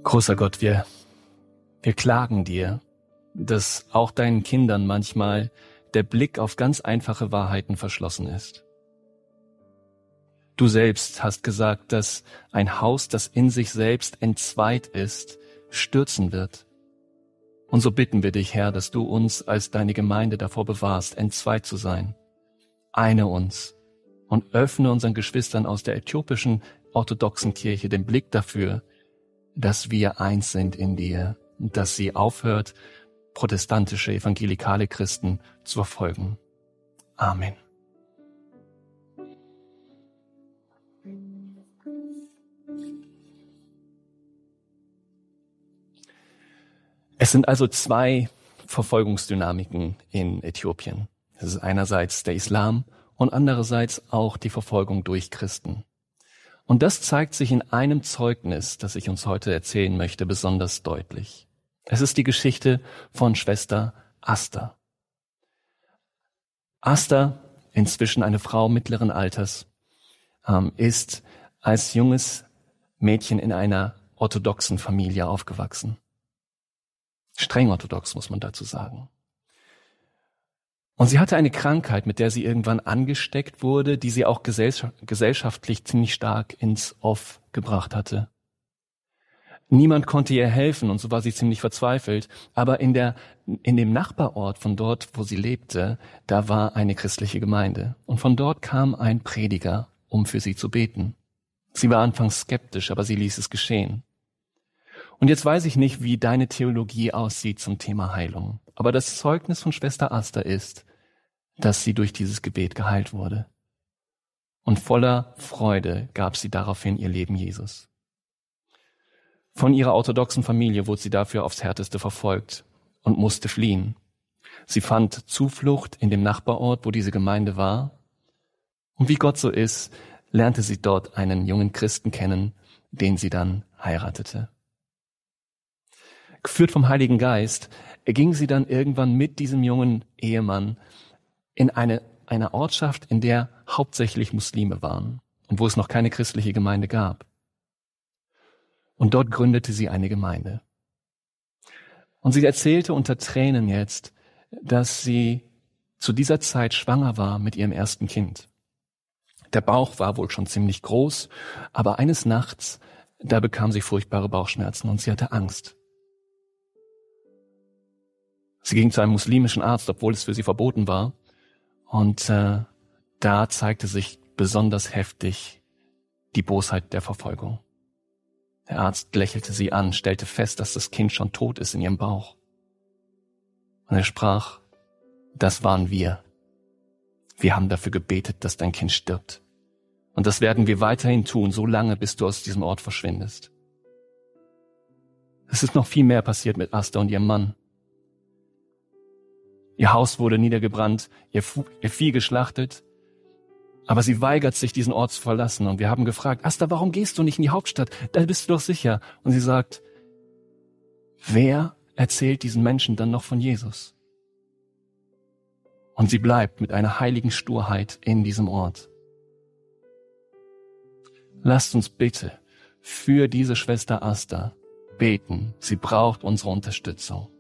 Großer Gott, wir klagen dir, dass auch deinen Kindern manchmal der Blick auf ganz einfache Wahrheiten verschlossen ist. Du selbst hast gesagt, dass ein Haus, das in sich selbst entzweit ist, stürzen wird. Und so bitten wir dich, Herr, dass du uns als deine Gemeinde davor bewahrst, entzweit zu sein. Eine uns und öffne unseren Geschwistern aus der äthiopischen orthodoxen Kirche den Blick dafür, dass wir eins sind in dir und dass sie aufhört, protestantische, evangelikale Christen zu verfolgen. Amen. Es sind also zwei Verfolgungsdynamiken in Äthiopien. Es ist einerseits der Islam und andererseits auch die Verfolgung durch Christen. Und das zeigt sich in einem Zeugnis, das ich uns heute erzählen möchte, besonders deutlich. Es ist die Geschichte von Schwester Asta. Asta, inzwischen eine Frau mittleren Alters, ist als junges Mädchen in einer orthodoxen Familie aufgewachsen. Streng orthodox, muss man dazu sagen. Und sie hatte eine Krankheit, mit der sie irgendwann angesteckt wurde, die sie auch gesellschaftlich ziemlich stark ins Off gebracht hatte. Niemand konnte ihr helfen und so war sie ziemlich verzweifelt. Aber in dem Nachbarort von dort, wo sie lebte, da war eine christliche Gemeinde. Und von dort kam ein Prediger, um für sie zu beten. Sie war anfangs skeptisch, aber sie ließ es geschehen. Und jetzt weiß ich nicht, wie deine Theologie aussieht zum Thema Heilung. Aber das Zeugnis von Schwester Asta ist, dass sie durch dieses Gebet geheilt wurde. Und voller Freude gab sie daraufhin ihr Leben Jesus. Von ihrer orthodoxen Familie wurde sie dafür aufs Härteste verfolgt und musste fliehen. Sie fand Zuflucht in dem Nachbarort, wo diese Gemeinde war. Und wie Gott so ist, lernte sie dort einen jungen Christen kennen, den sie dann heiratete. Geführt vom Heiligen Geist ging sie dann irgendwann mit diesem jungen Ehemann in eine Ortschaft, in der hauptsächlich Muslime waren und wo es noch keine christliche Gemeinde gab. Und dort gründete sie eine Gemeinde. Und sie erzählte unter Tränen jetzt, dass sie zu dieser Zeit schwanger war mit ihrem ersten Kind. Der Bauch war wohl schon ziemlich groß, aber eines Nachts, da bekam sie furchtbare Bauchschmerzen und sie hatte Angst. Sie ging zu einem muslimischen Arzt, obwohl es für sie verboten war. Und da zeigte sich besonders heftig die Bosheit der Verfolgung. Der Arzt lächelte sie an, stellte fest, dass das Kind schon tot ist in ihrem Bauch. Und er sprach, das waren wir. Wir haben dafür gebetet, dass dein Kind stirbt. Und das werden wir weiterhin tun, so lange, bis du aus diesem Ort verschwindest. Es ist noch viel mehr passiert mit Asta und ihrem Mann. Ihr Haus wurde niedergebrannt, ihr Vieh geschlachtet, aber sie weigert sich, diesen Ort zu verlassen. Und wir haben gefragt, Asta, warum gehst du nicht in die Hauptstadt? Da bist du doch sicher. Und sie sagt, wer erzählt diesen Menschen dann noch von Jesus? Und sie bleibt mit einer heiligen Sturheit in diesem Ort. Lasst uns bitte für diese Schwester Asta beten. Sie braucht unsere Unterstützung.